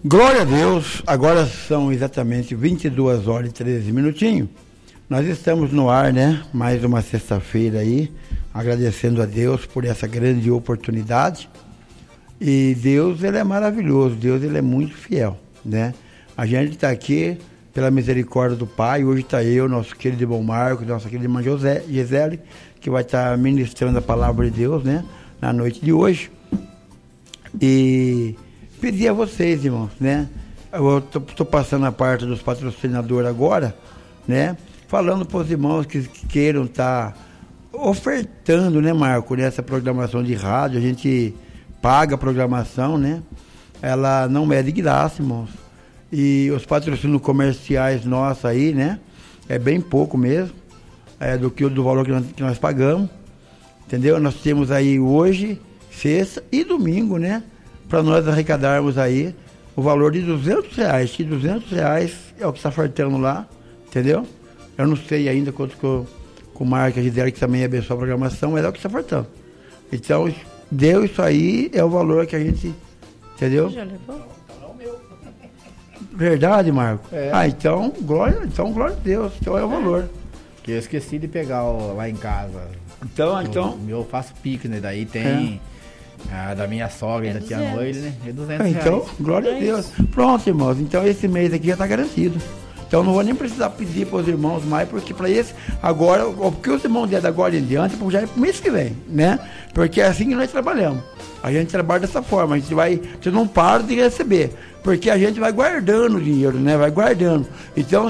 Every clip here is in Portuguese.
Glória a Deus, agora são exatamente 22 horas e 13 minutinhos. Nós estamos no ar, né? Mais uma sexta-feira aí, agradecendo a Deus por essa grande oportunidade. E Deus, Ele é maravilhoso, Deus, Ele é muito fiel, né? A gente está aqui pela misericórdia do Pai. Hoje está eu, nosso querido irmão Marcos, nossa querida irmã Gisele, que vai estar ministrando a palavra de Deus, né? Na noite de hoje. E pedir a vocês, irmãos, né? Eu estou passando a parte dos patrocinadores agora, né? Falando para os irmãos que queiram estar ofertando, né, Marco, nessa programação de rádio. A gente paga a programação, né? Ela não é de graça, irmãos. E os patrocínios comerciais nossos aí, né? É bem pouco mesmo, do valor que nós pagamos, entendeu? Nós temos aí hoje, sexta e domingo, né? Para nós arrecadarmos aí o valor de R$200, que R$200 é o que está faltando lá, entendeu? Eu não sei ainda quanto que o Marcos, a Gisele, que também abençoa a programação, mas é o que está faltando. Então, deu isso aí, é o valor que a gente, entendeu? Já levou? Verdade, Marco? É. Então, glória a Deus, então é o valor. Que eu esqueci de pegar lá em casa. Então. Eu faço pique, né? Daí tem... da minha sogra, da tia Noile, né? É R$200. Então, glória a Deus. Pronto, irmãos. Então, esse mês aqui já está garantido. Então, não vou nem precisar pedir para os irmãos mais, porque para esse, agora, porque os irmãos da agora em diante, já é para o mês que vem, né? Porque é assim que nós trabalhamos. A gente trabalha dessa forma. Você não para de receber, porque a gente vai guardando o dinheiro, né? Vai guardando. Então,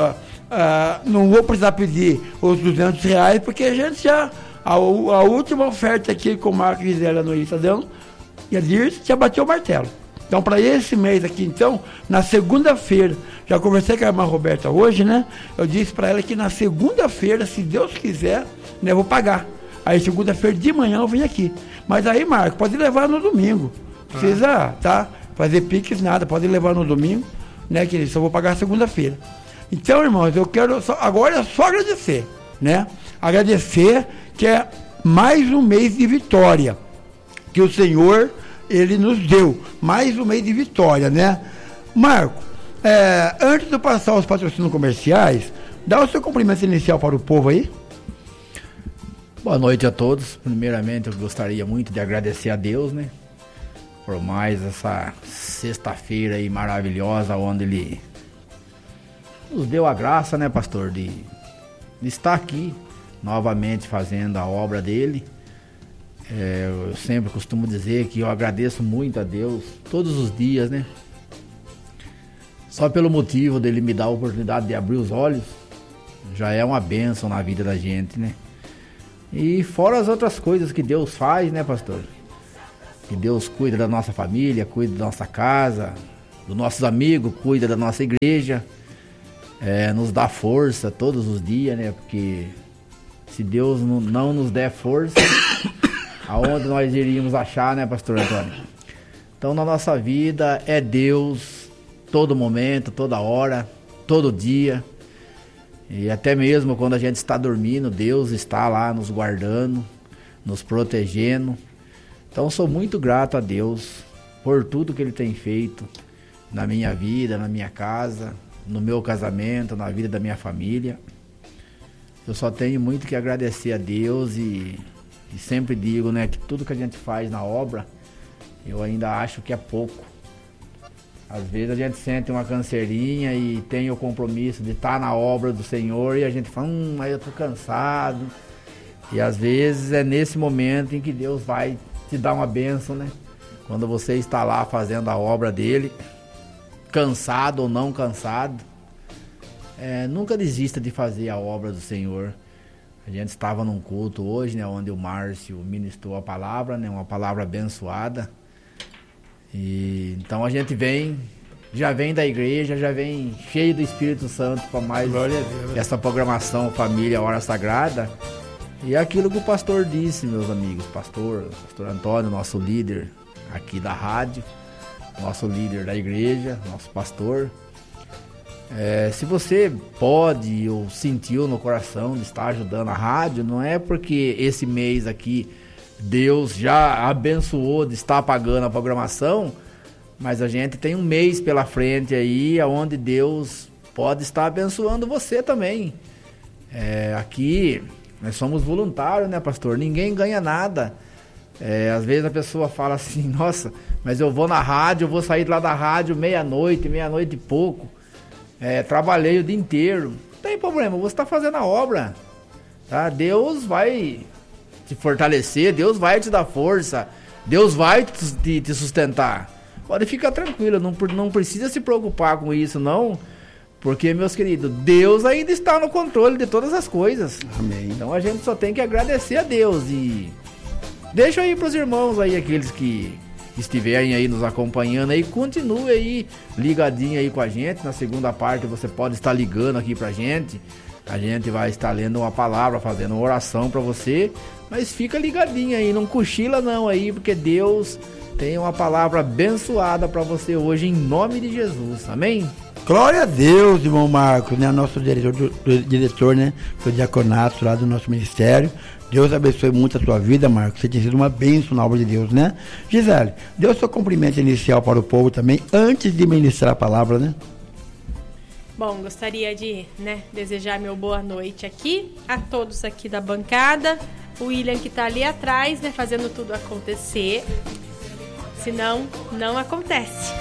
não vou precisar pedir os R$200, porque a gente já... A última oferta aqui que o Marcos e a Gisele Anoí está dando, e a Dirce já bateu o martelo. Então, para esse mês aqui, então, na segunda-feira, já conversei com a irmã Roberta hoje, né? Eu disse para ela que na segunda-feira, se Deus quiser, né, eu vou pagar. Aí, segunda-feira de manhã, eu venho aqui. Mas aí, Marcos, pode levar no domingo. Precisa, fazer piques, nada. Pode levar no domingo, né? Que só vou pagar segunda-feira. Então, irmãos, eu quero agora é só agradecer, né? Agradecer que é mais um mês de vitória que o Senhor, Ele nos deu. Mais um mês de vitória, né? Marco, antes de eu passar os patrocínios comerciais, dá o seu cumprimento inicial para o povo aí. Boa noite a todos. Primeiramente, eu gostaria muito de agradecer a Deus, né? Por mais essa sexta-feira aí maravilhosa, onde Ele nos deu a graça, né, pastor, de estar aqui novamente fazendo a obra dele. Eu sempre costumo dizer que eu agradeço muito a Deus todos os dias, né? Só pelo motivo dele me dar a oportunidade de abrir os olhos, já é uma bênção na vida da gente, né? E fora as outras coisas que Deus faz, né, pastor? Que Deus cuida da nossa família, cuida da nossa casa, dos nossos amigos, cuida da nossa igreja, nos dá força todos os dias, né? Porque se Deus não nos der força, aonde nós iríamos achar, né, pastor Antônio? Então, na nossa vida, é Deus todo momento, toda hora, todo dia. E até mesmo quando a gente está dormindo, Deus está lá nos guardando, nos protegendo. Então, sou muito grato a Deus por tudo que Ele tem feito na minha vida, na minha casa, no meu casamento, na vida da minha família. Eu só tenho muito que agradecer a Deus e sempre digo, né, que tudo que a gente faz na obra, eu ainda acho que é pouco. Às vezes a gente sente uma canseirinha e tem o compromisso de estar na obra do Senhor e a gente fala, mas eu tô cansado. E às vezes é nesse momento em que Deus vai te dar uma bênção, né? Quando você está lá fazendo a obra dele, cansado ou não cansado, nunca desista de fazer a obra do Senhor. A gente estava num culto hoje, né, onde o Márcio ministrou a palavra, né, uma palavra abençoada. E então a gente já vem da igreja, já vem cheio do Espírito Santo para mais essa programação Família Hora Sagrada. E é aquilo que o pastor disse, meus amigos, pastor Antônio, nosso líder aqui da rádio, nosso líder da igreja, nosso pastor. Se você pode ou sentiu no coração de estar ajudando a rádio, não é porque esse mês aqui Deus já abençoou de estar pagando a programação Mas a gente tem um mês pela frente aí, onde Deus pode estar abençoando você também. Aqui, nós somos voluntários, né, pastor? Ninguém ganha nada. Às vezes a pessoa fala assim, nossa, mas eu vou na rádio, eu vou sair lá da rádio meia-noite e pouco. Trabalhei o dia inteiro. Não tem problema, você está fazendo a obra. Tá? Deus vai te fortalecer, Deus vai te dar força, Deus vai te sustentar. Pode ficar tranquilo, não precisa se preocupar com isso, não. Porque, meus queridos, Deus ainda está no controle de todas as coisas. Amém. Então a gente só tem que agradecer a Deus. E deixa aí para os irmãos aí, aqueles que estiverem aí nos acompanhando aí, continue aí ligadinho aí com a gente. Na segunda parte você pode estar ligando aqui pra gente. A gente vai estar lendo uma palavra, fazendo uma oração para você. Mas fica ligadinho aí, não cochila não aí, porque Deus tem uma palavra abençoada para você hoje, em nome de Jesus. Amém? Glória a Deus, irmão Marcos, né? Nosso diretor, né? Do diaconato lá do nosso ministério. Deus abençoe muito a sua vida, Marcos. Você tem sido uma bênção na obra de Deus, né? Gisele, dê o seu cumprimento inicial para o povo também, antes de ministrar a palavra, né? Bom, gostaria de desejar meu boa noite aqui, a todos aqui da bancada. O William que está ali atrás, né? Fazendo tudo acontecer. Senão, não acontece.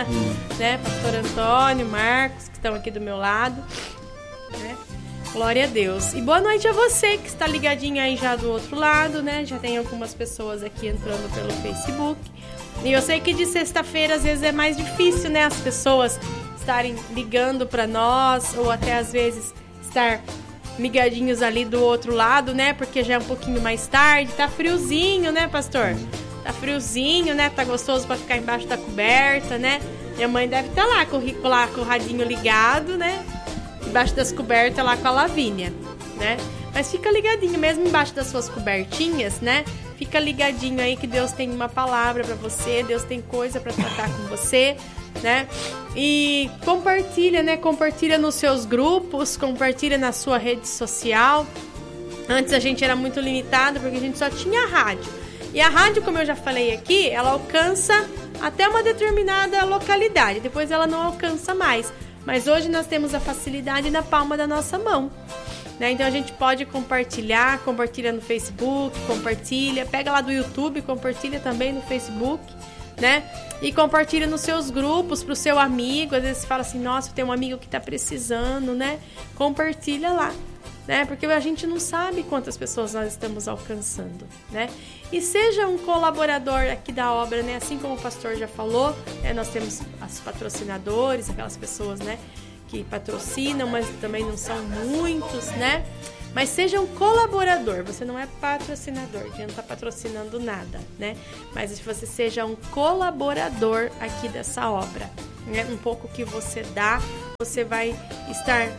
Né? Pastor Antônio, Marcos, que estão aqui do meu lado. Né? Glória a Deus. E boa noite a você que está ligadinho aí já do outro lado, né? Já tem algumas pessoas aqui entrando pelo Facebook. E eu sei que de sexta-feira às vezes é mais difícil, né? As pessoas estarem ligando para nós, ou até às vezes estar ligadinhos ali do outro lado, né? Porque já é um pouquinho mais tarde. Tá friozinho, né, pastor? Tá friozinho, né? Tá gostoso para ficar embaixo da coberta, né? Minha mãe deve estar lá com o radinho ligado, né? Embaixo das cobertas lá com a Lavínia, né? Mas fica ligadinho, mesmo embaixo das suas cobertinhas, né? Fica ligadinho aí que Deus tem uma palavra para você, Deus tem coisa para tratar com você, né? E compartilha, né? Compartilha nos seus grupos, compartilha na sua rede social. Antes a gente era muito limitado porque a gente só tinha a rádio. E a rádio, como eu já falei aqui, ela alcança até uma determinada localidade, depois ela não alcança mais. Mas hoje nós temos a facilidade na palma da nossa mão, né? Então a gente pode compartilha no Facebook, pega lá do YouTube, compartilha também no Facebook, né? E compartilha nos seus grupos, pro seu amigo. Às vezes você fala assim, nossa, eu tenho um amigo que tá precisando, né? Compartilha lá, né? Porque a gente não sabe quantas pessoas nós estamos alcançando, né? E seja um colaborador aqui da obra, né? Assim como o pastor já falou, né? Nós temos os patrocinadores, aquelas pessoas, né? Que patrocinam, mas também não são muitos, né? Mas seja um colaborador, você não é patrocinador, a gente não está patrocinando nada, né? Mas se você seja um colaborador aqui dessa obra, né? Um pouco que você dá, você vai estar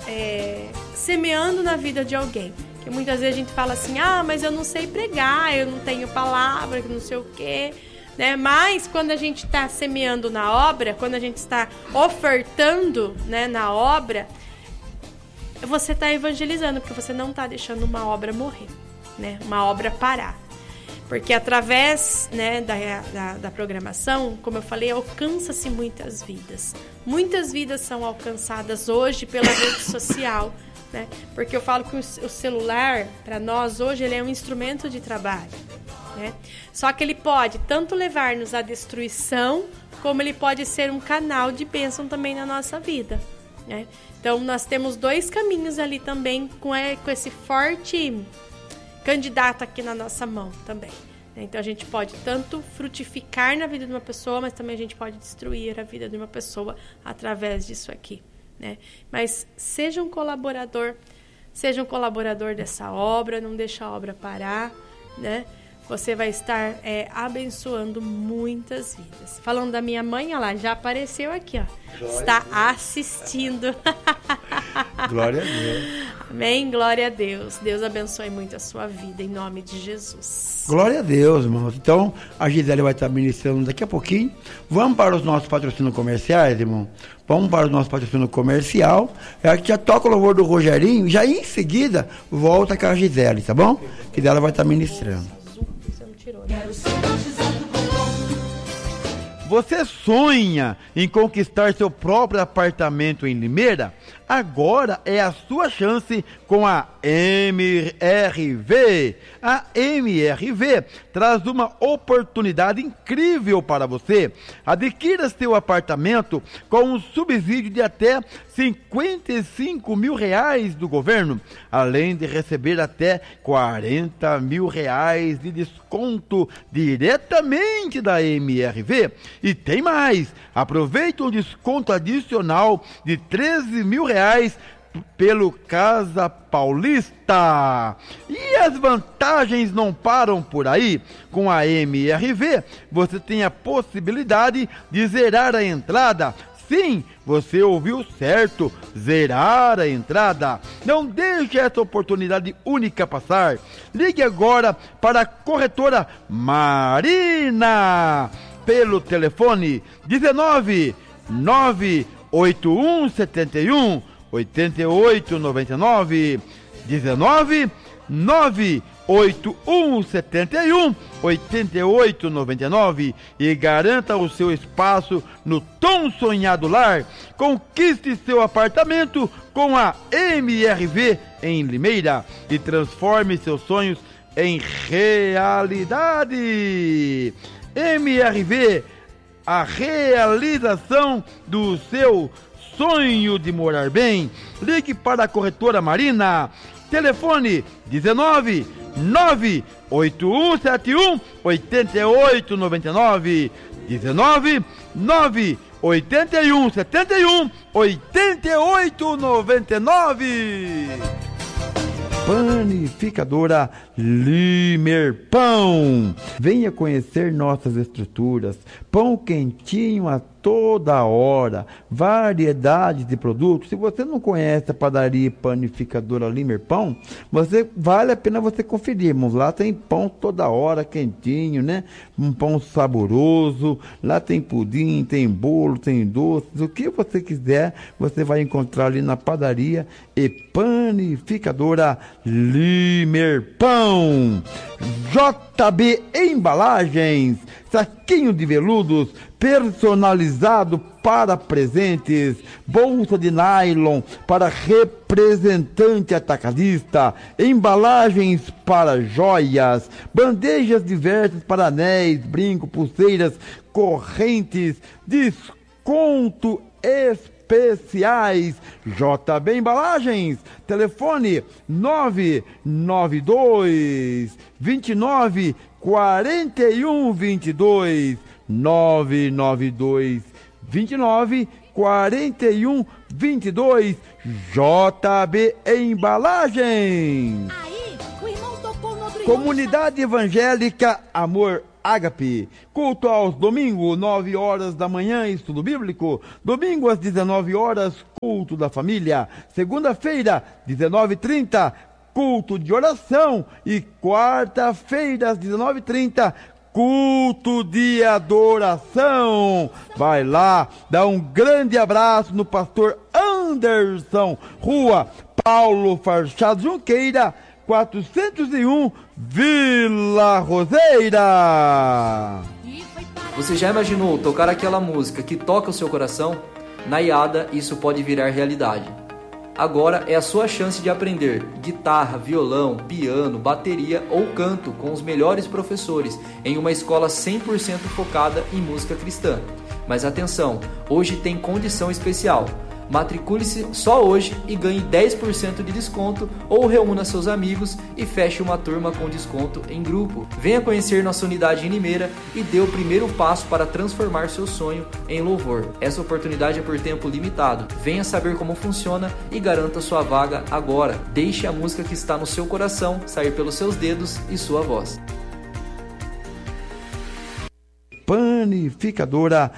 semeando na vida de alguém. Porque muitas vezes a gente fala assim, mas eu não sei pregar, eu não tenho palavra, não sei o quê, né? Mas quando a gente está semeando na obra, quando a gente está ofertando, né, na obra, você está evangelizando, porque você não está deixando uma obra morrer, né? Uma obra parar. Porque através, né, da programação, como eu falei, alcança-se muitas vidas. Muitas vidas são alcançadas hoje pela rede social, né? Porque eu falo que o celular, para nós hoje, ele é um instrumento de trabalho, né? Só que ele pode tanto levar-nos à destruição, como ele pode ser um canal de bênção também na nossa vida, né? Então nós temos dois caminhos ali também com esse forte candidato aqui na nossa mão também. Então a gente pode tanto frutificar na vida de uma pessoa, mas também a gente pode destruir a vida de uma pessoa através disso aqui, né? Mas seja um colaborador dessa obra, não deixa a obra parar, né? Você vai estar abençoando muitas vidas. Falando da minha mãe, ela já apareceu aqui, ó. Glória está assistindo. Glória a Deus. Amém? Glória a Deus. Deus abençoe muito a sua vida, em nome de Jesus. Glória a Deus, irmãos. Então, a Gisele vai estar ministrando daqui a pouquinho. Vamos para os nossos patrocínios comerciais, irmão? Vamos para o nosso patrocínio comercial. Já toca o louvor do Rogerinho, já em seguida volta com a Gisele, tá bom? Que dela vai estar ministrando. Você sonha em conquistar seu próprio apartamento em Limeira? Agora é a sua chance com a MRV. A MRV traz uma oportunidade incrível para você. Adquira seu apartamento com um subsídio de até R$55 mil do governo, além de receber até R$40 mil de desconto diretamente da MRV. E tem mais, aproveite um desconto adicional de R$13 mil pelo Casa Paulista. E as vantagens não param por aí. Com a MRV, você tem a possibilidade de zerar a entrada. Sim, você ouviu certo, zerar a entrada. Não deixe essa oportunidade única passar. Ligue agora para a corretora Marina pelo telefone 19 98171 8899, 19 98171 8899 e garanta o seu espaço no tão sonhado lar. Conquiste seu apartamento com a MRV em Limeira e transforme seus sonhos em realidade. MRV, a realização do seu sonho de morar bem. Ligue para a corretora Marina. Telefone 19 98171 8899. 19 98171 8899. Panificadora Limer Pão. Venha conhecer nossas estruturas. Pão quentinho a toda hora. Variedade de produtos. Se você não conhece a padaria e panificadora Limer Pão, vale a pena você conferir. Lá tem pão toda hora, quentinho, né? Um pão saboroso. Lá tem pudim, tem bolo, tem doces. O que você quiser, você vai encontrar ali na padaria e panificadora Limer Pão. JB Embalagens, saquinho de veludos personalizado para presentes, bolsa de nylon para representante atacadista, embalagens para joias, bandejas diversas para anéis, brinco, pulseiras, correntes, desconto especiais. JB Embalagens, telefone 992 29 41 22, 992 29 41 22. JB Embalagens. Aí, o irmão tocou no outro. Comunidade Evangélica Amor Ágape, culto aos domingos, 9 horas da manhã, estudo bíblico. Domingo às 19 horas, culto da família. Segunda-feira, 19h30, culto de oração. E quarta-feira, às 19h30, culto de adoração. Vai lá, dá um grande abraço no pastor Anderson, Rua Paulo Farchado Junqueira, 401, Vila Roseira. Você já imaginou tocar aquela música que toca o seu coração? Na IADA, isso pode virar realidade. Agora é a sua chance de aprender guitarra, violão, piano, bateria ou canto com os melhores professores em uma escola 100% focada em música cristã. Mas atenção, hoje tem condição especial. Matricule-se só hoje e ganhe 10% de desconto ou reúna seus amigos e feche uma turma com desconto em grupo. Venha conhecer nossa unidade em Limeira e dê o primeiro passo para transformar seu sonho em louvor. Essa oportunidade é por tempo limitado. Venha saber como funciona e garanta sua vaga agora. Deixe a música que está no seu coração sair pelos seus dedos e sua voz. Panificadora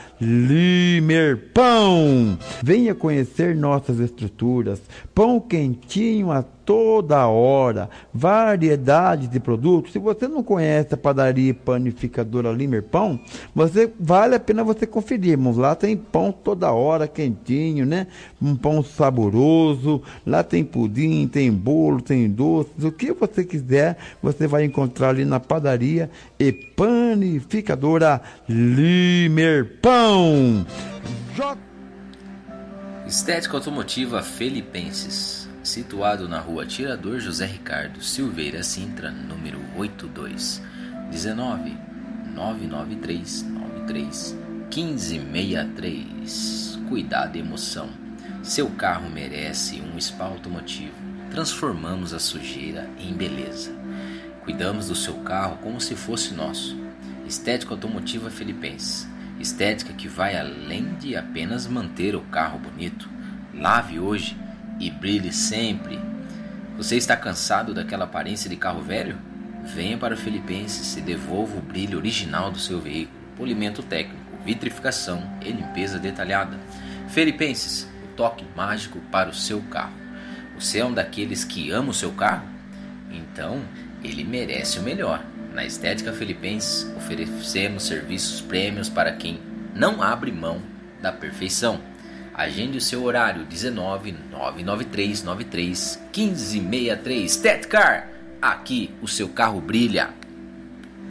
Limer Pão. Venha conhecer nossas estruturas. Pão quentinho a toda hora, variedade de produtos. Se você não conhece a padaria e panificadora Limer Pão, vale a pena você conferir, irmãos. Lá tem pão toda hora, quentinho, né? Um pão saboroso, lá tem pudim, tem bolo, tem doces, o que você quiser, você vai encontrar ali na padaria e panificadora Limer Pão. Estética Automotiva Felipenses, situado na rua Tirador José Ricardo Silveira Sintra, número 82, 19 993 93 1563. Cuidado e emoção. Seu carro merece um spa automotivo. Transformamos a sujeira em beleza. Cuidamos do seu carro como se fosse nosso. Estética Automotiva Felipenses. Estética que vai além de apenas manter o carro bonito. Lave hoje e brilhe sempre. Você está cansado daquela aparência de carro velho? Venha para o Felipenses e devolva o brilho original do seu veículo. Polimento técnico, vitrificação e limpeza detalhada. Felipenses, o toque mágico para o seu carro. Você é um daqueles que ama o seu carro? Então, ele merece o melhor. Na Estética Felipenses, oferecemos serviços prêmios para quem não abre mão da perfeição. Agende o seu horário 19 993 93 1563. Estetcar, aqui o seu carro brilha.